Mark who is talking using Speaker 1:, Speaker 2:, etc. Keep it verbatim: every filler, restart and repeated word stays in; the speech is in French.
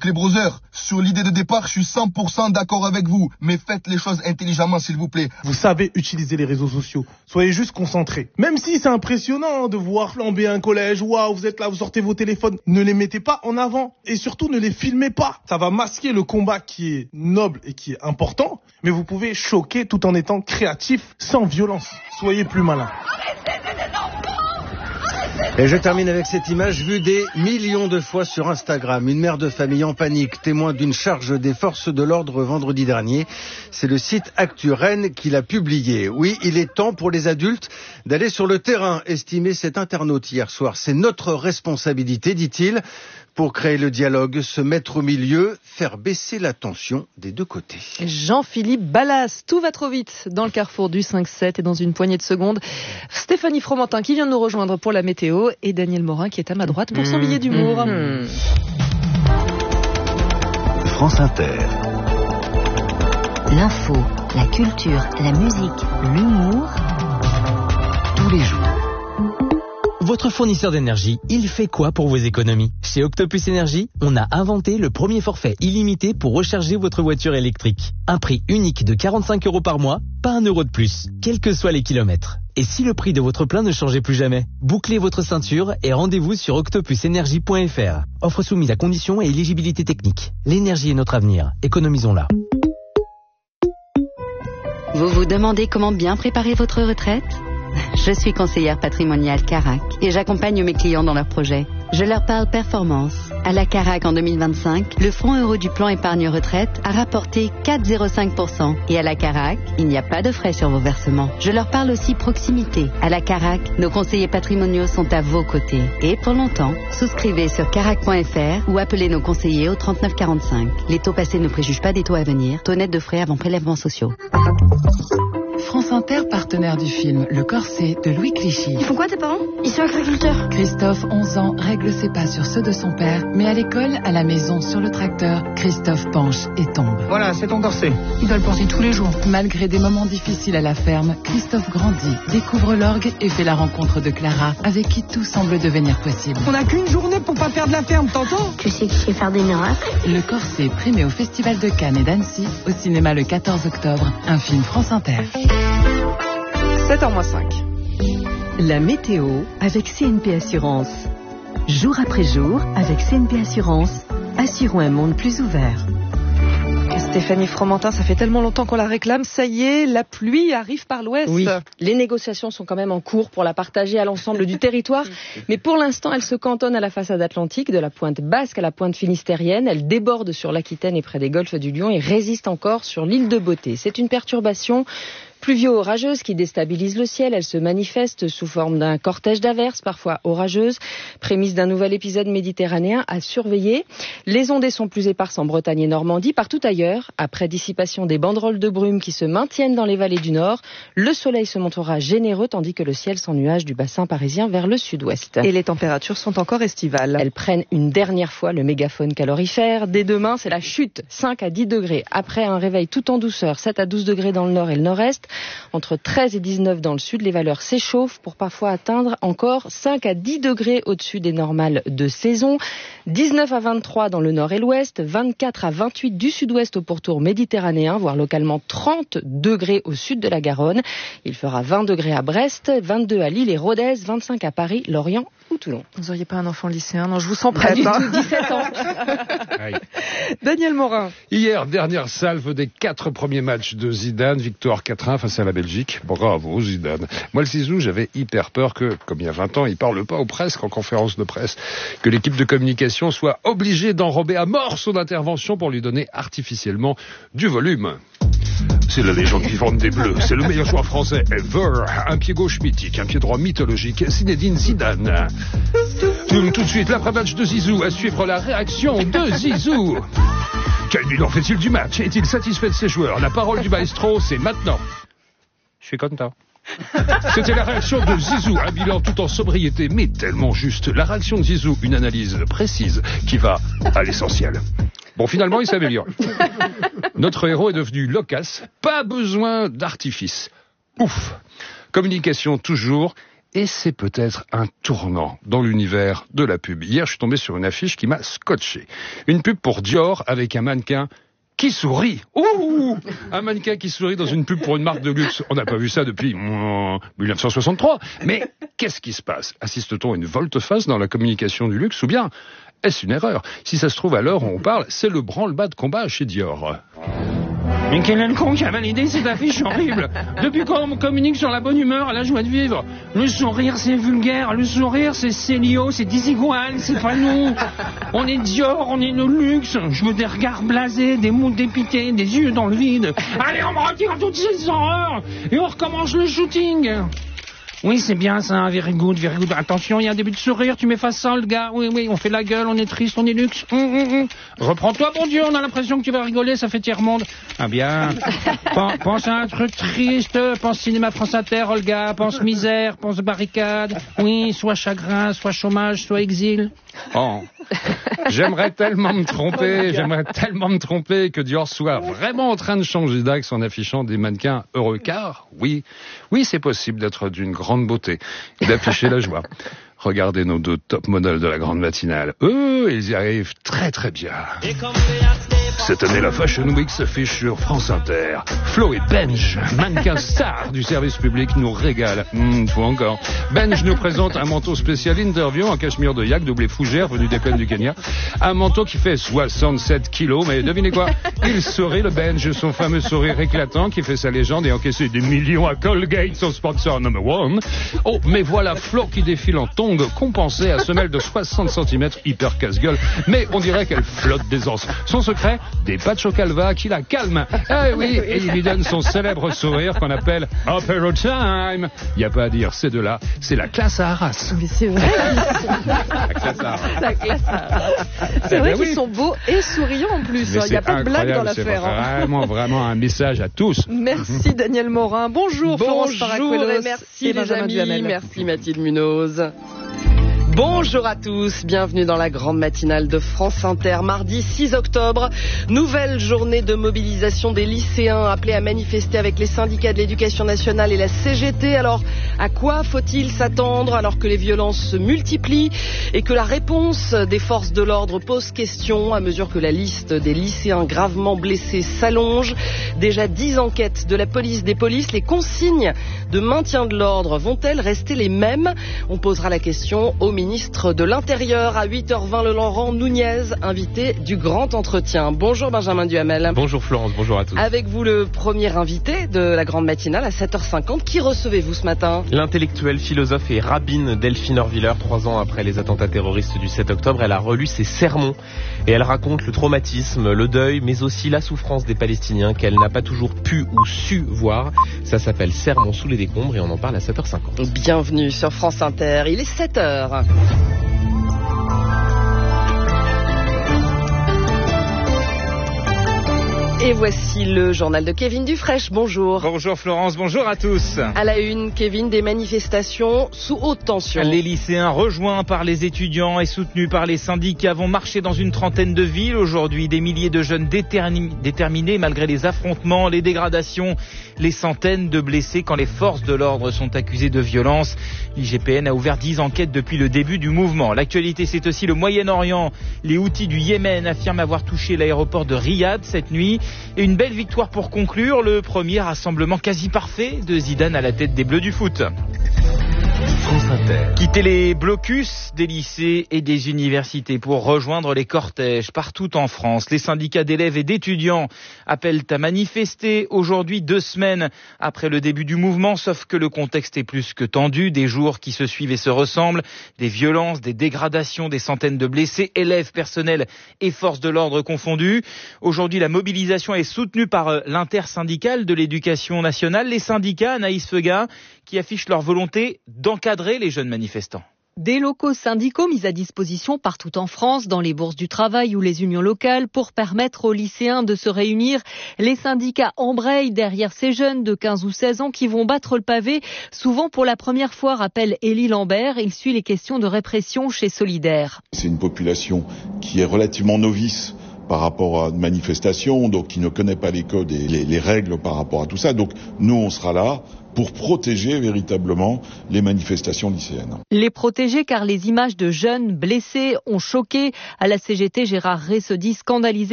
Speaker 1: Donc les brothers, sur l'idée de départ, je suis cent pour cent d'accord avec vous. Mais faites les choses intelligemment, s'il vous plaît.
Speaker 2: Vous savez utiliser les réseaux sociaux. Soyez juste concentrés. Même si c'est impressionnant de voir flamber un collège, waouh, vous êtes là, vous sortez vos téléphones, ne les mettez pas en avant. Et surtout, ne les filmez pas. Ça va masquer le combat qui est noble et qui est important, mais vous pouvez choquer tout en étant créatif, sans violence. Soyez plus malins.
Speaker 3: Et je termine avec cette image vue des millions de fois sur Instagram. Une mère de famille en panique, témoin d'une charge des forces de l'ordre vendredi dernier. C'est le site Actu Rennes qui l'a publié. Oui, il est temps pour les adultes d'aller sur le terrain, estimait cet internaute hier soir. C'est notre responsabilité, dit-il, pour créer le dialogue, se mettre au milieu, faire baisser la tension des deux côtés.
Speaker 4: Jean-Philippe Ballas, tout va trop vite dans le carrefour du cinq sept et dans une poignée de secondes. Stéphanie Fromentin qui vient de nous rejoindre pour la météo et Daniel Morin qui est à ma droite pour son billet d'humour. Mmh.
Speaker 5: France Inter.
Speaker 6: L'info, la culture, la musique, l'humour,
Speaker 5: tous les jours.
Speaker 7: Votre fournisseur d'énergie, il fait quoi pour vos économies ? Chez Octopus Énergie, on a inventé le premier forfait illimité pour recharger votre voiture électrique. Un prix unique de quarante-cinq euros par mois, pas un euro de plus, quels que soient les kilomètres. Et si le prix de votre plein ne changeait plus jamais ? Bouclez votre ceinture et rendez-vous sur octopus énergie point f r. Offre soumise à conditions et éligibilité technique. L'énergie est notre avenir, économisons-la.
Speaker 6: Vous vous demandez comment bien préparer votre retraite ? Je suis conseillère patrimoniale Carac et j'accompagne mes clients dans leurs projets. Je leur parle performance. À la Carac en deux mille vingt-cinq, le fonds euro du plan épargne retraite a rapporté quatre virgule zéro cinq pour cent. Et à la Carac, il n'y a pas de frais sur vos versements. Je leur parle aussi proximité. À la Carac, nos conseillers patrimoniaux sont à vos côtés. Et pour longtemps, souscrivez sur carac point f r ou appelez nos conseillers au trente-neuf quarante-cinq. Les taux passés ne préjugent pas des taux à venir. Taux net de frais avant prélèvements sociaux.
Speaker 8: France Inter, partenaire du film Le Corset de Louis Clichy.
Speaker 9: Ils font quoi tes parents? Ils sont agriculteurs.
Speaker 8: Christophe, onze ans, règle ses pas sur ceux de son père, mais à l'école, à la maison, sur le tracteur, Christophe penche et tombe.
Speaker 2: Voilà, c'est ton corset.
Speaker 9: Il doit le porter tous les jours.
Speaker 8: Malgré des moments difficiles à la ferme, Christophe grandit, découvre l'orgue et fait la rencontre de Clara, avec qui tout semble devenir possible.
Speaker 10: On n'a qu'une journée pour pas perdre la ferme, t'entends?
Speaker 9: Tu sais que je sais faire des miracles.
Speaker 8: Le Corset, primé au Festival de Cannes et d'Annecy, au cinéma le quatorze octobre, un film France Inter.
Speaker 4: sept heures moins cinq.
Speaker 11: La météo avec C N P Assurance. Jour après jour, avec C N P Assurance, assurons un monde plus ouvert.
Speaker 4: Stéphanie Fromentin, ça fait tellement longtemps qu'on la réclame. Ça y est, la pluie arrive par l'ouest.
Speaker 12: Oui, les négociations sont quand même en cours pour la partager à l'ensemble du territoire. Mais pour l'instant, elle se cantonne à la façade atlantique, de la pointe basque à la pointe finistérienne. Elle déborde sur l'Aquitaine et près des golfes du Lion et résiste encore sur l'île de Beauté. C'est une perturbation pluvio-orageuse qui déstabilise le ciel. Elle se manifeste sous forme d'un cortège d'averses, parfois orageuses, prémisse d'un nouvel épisode méditerranéen à surveiller. Les ondées sont plus éparses en Bretagne et Normandie. Partout ailleurs, après dissipation des banderoles de brume qui se maintiennent dans les vallées du Nord, le soleil se montrera généreux tandis que le ciel s'ennuage du bassin parisien vers le sud-ouest.
Speaker 4: Et les températures sont encore estivales.
Speaker 12: Elles prennent une dernière fois le mégaphone calorifère. Dès demain, c'est la chute, cinq à dix degrés. Après un réveil tout en douceur, sept à douze degrés dans le nord et le nord-est. Entre treize et dix-neuf dans le sud, les valeurs s'échauffent pour parfois atteindre encore cinq à dix degrés au-dessus des normales de saison. dix-neuf à vingt-trois dans le nord et l'ouest, vingt-quatre à vingt-huit du sud-ouest au pourtour méditerranéen, voire localement trente degrés au sud de la Garonne. Il fera vingt degrés à Brest, vingt-deux à Lille et Rodez, vingt-cinq à Paris, Lorient ou Toulon.
Speaker 4: Vous n'auriez pas un enfant lycéen? Non, je vous sens prête.
Speaker 12: Pas du tout, dix-sept ans.
Speaker 4: Daniel Morin.
Speaker 13: Hier, dernière salve des quatre premiers matchs de Zidane, victoire quatre un face à la Belgique. Bravo Zidane. Moi le Zizou, j'avais hyper peur que, comme il y a vingt ans, il parle pas ou presque en conférence de presse, que l'équipe de communication soit obligée d'enrober à mort son intervention pour lui donner artificiellement du volume. C'est la légende vivante des Bleus. C'est le meilleur joueur français ever. Un pied gauche mythique, un pied droit mythologique. Zinedine Zidane. Tout, tout de suite, l'après-match de Zizou. À suivre la réaction de Zizou. Quel bilan fait-il du match? Est-il satisfait de ses joueurs? La parole du maestro, c'est maintenant. Je suis content. C'était la réaction de Zizou, un bilan tout en sobriété, mais tellement juste. La réaction de Zizou, une analyse précise qui va à l'essentiel. Bon, finalement, il s'améliore. Notre héros est devenu loquace, pas besoin d'artifice. Ouf. Communication toujours Et c'est peut-être un tournant dans l'univers de la pub. Hier, je suis tombé sur une affiche qui m'a scotché. Une pub pour Dior avec un mannequin qui sourit. Ouh, un mannequin qui sourit dans une pub pour une marque de luxe. On n'a pas vu ça depuis mmh, dix-neuf cent soixante-trois. Mais qu'est-ce qui se passe? Assiste-t-on à une volte-face dans la communication du luxe ou bien est-ce une erreur? Si ça se trouve, à l'heure où on parle, c'est le branle-bas de combat chez Dior.
Speaker 14: Mais quel est le con qui a validé cette affiche horrible? Depuis quand on communique sur la bonne humeur et la joie de vivre? Le sourire, c'est vulgaire. Le sourire, c'est Célio, c'est Desigual, c'est pas nous. On est Dior, on est le luxe. Je veux des regards blasés, des mots dépités, des yeux dans le vide. Allez, on me retire toutes ces horreurs et on recommence le shooting. Oui, c'est bien ça, very good, very good. Attention, il y a un début de sourire, tu m'effaces ça, le gars. Oui, oui, on fait la gueule, on est triste, on est luxe. Hum, hum, hum. Reprends-toi, bon Dieu, on a l'impression que tu vas rigoler, ça fait tiers-monde. Ah bien. Pense à un truc triste, pense cinéma France Inter, Olga, pense misère, pense barricade. Oui, soit chagrin, soit chômage, soit exil.
Speaker 13: Oh. J'aimerais tellement me tromper, j'aimerais tellement me tromper que Dior soit vraiment en train de changer d'axe en affichant des mannequins heureux, car oui, oui, c'est possible d'être d'une grande beauté et d'afficher la joie. Regardez nos deux top modèles de la grande matinale. Eux, ils y arrivent très très bien. Cette année, la Fashion Week s'affiche sur France Inter. Flo et Benj, mannequins stars du service public, nous régalent. Mmh, faut encore. Benj nous présente un manteau spécial interview en cachemire de yak, doublé fougère, venu des plaines du Kenya. Un manteau qui fait soixante-sept kilos, mais devinez quoi? Il sourit, le Benj, son fameux sourire éclatant qui fait sa légende et encaissé des millions à Colgate, son sponsor number one. Oh, mais voilà Flo qui défile en tongs, compensé à semelle de soixante centimètres, hyper casse-gueule, mais on dirait qu'elle flotte d'aisance. Son secret? Des patchs au calva qui la calment. Eh oui, et il lui donne son célèbre sourire qu'on appelle Apero Time. Il n'y a pas à dire, ces deux-là, c'est la classe à Arras.
Speaker 4: Mais c'est vrai.
Speaker 13: La classe à Arras.
Speaker 4: La classe à Arras. C'est vrai qu'ils sont beaux et souriants en plus. Il n'y a pas de blague dans l'affaire.
Speaker 13: C'est vraiment, vraiment un message à tous.
Speaker 4: Merci Daniel Morin. Bonjour, Florence
Speaker 12: Bonjour et merci
Speaker 4: et
Speaker 12: les amis.
Speaker 4: Duhamel.
Speaker 12: Merci Mathilde Munoz. Bonjour à tous, bienvenue dans la grande matinale de France Inter, mardi six octobre, nouvelle journée de mobilisation des lycéens appelés à manifester avec les syndicats de l'éducation nationale et la C G T. Alors, à quoi faut-il s'attendre alors que les violences se multiplient et que la réponse des forces de l'ordre pose question à mesure que la liste des lycéens gravement blessés s'allonge? Déjà dix enquêtes de la police des polices, les consignes de maintien de l'ordre vont-elles rester les mêmes? On posera la question au ministre de l'Intérieur à huit heures vingt, le Laurent Nunez, invité du grand entretien. Bonjour Benjamin Duhamel.
Speaker 15: Bonjour Florence, bonjour à tous.
Speaker 12: Avec vous le premier invité de la grande matinale à sept heures cinquante. Qui recevez-vous ce matin?
Speaker 15: L'intellectuelle, philosophe et rabbine Delphine Orviller. Trois ans après les attentats terroristes du sept octobre, elle a relu ses sermons et elle raconte le traumatisme, le deuil, mais aussi la souffrance des Palestiniens qu'elle n'a pas toujours pu ou su voir. Ça s'appelle Sermons sous les décombres et on en parle à sept heures cinquante.
Speaker 12: Bienvenue sur France Inter, il est sept heures. Et voici le journal de Kevin Dufresne. Bonjour.
Speaker 16: Bonjour Florence, bonjour à tous.
Speaker 12: À la une, Kevin, des manifestations sous haute tension.
Speaker 16: Les lycéens rejoints par les étudiants et soutenus par les syndicats vont marcher dans une trentaine de villes. Aujourd'hui, des milliers de jeunes détermi- déterminés malgré les affrontements, les dégradations, les centaines de blessés quand les forces de l'ordre sont accusées de violence. L'I G P N a ouvert dix enquêtes depuis le début du mouvement. L'actualité, c'est aussi le Moyen-Orient. Les Houthis du Yémen affirment avoir touché l'aéroport de Riyad cette nuit. Et une belle victoire pour conclure, le premier rassemblement quasi parfait de Zidane à la tête des Bleus du foot.
Speaker 15: France Inter.
Speaker 16: Quitter les blocus des lycées et des universités pour rejoindre les cortèges partout en France. Les syndicats d'élèves et d'étudiants appellent à manifester aujourd'hui, deux semaines après le début du mouvement, sauf que le contexte est plus que tendu. Des jours qui se suivent et se ressemblent, des violences, des dégradations, des centaines de blessés, élèves, personnels et forces de l'ordre confondus. Aujourd'hui, la mobilisation est soutenue par l'intersyndicale de l'éducation nationale, les syndicats, Anaïs Feuga, qui affichent leur volonté d'encadrer les jeunes manifestants.
Speaker 4: Des locaux syndicaux mis à disposition partout en France, dans les bourses du travail ou les unions locales, pour permettre aux lycéens de se réunir. Les syndicats embrayent derrière ces jeunes de quinze ou seize ans qui vont battre le pavé, souvent pour la première fois, rappelle Élie Lambert. Il suit les questions de répression chez Solidaire.
Speaker 17: C'est une population qui est relativement novice par rapport à une manifestation, donc qui ne connaît pas les codes et les, les règles par rapport à tout ça. Donc nous, on sera là pour protéger véritablement les manifestations lycéennes.
Speaker 4: Les protéger car les images de jeunes blessés ont choqué. À la C G T, Gérard Rey se dit scandalisé